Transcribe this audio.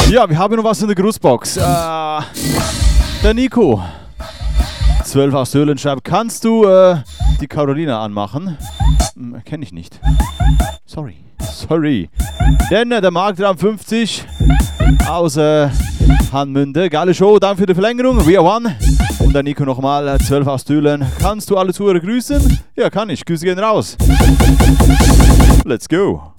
Ja, wir haben noch was in der Grußbox. Der Nico. 12 aus Dölen schreibt, kannst du die Carolina anmachen? Kenne ich nicht. Sorry. Denn der Marc 53 aus Hanmünde. Geile Show, danke für die Verlängerung. We are one. Und der Nico nochmal, 12 aus Dölen. Kannst du alle Zuhörer grüßen? Ja, kann ich. Grüße gehen raus. Let's go.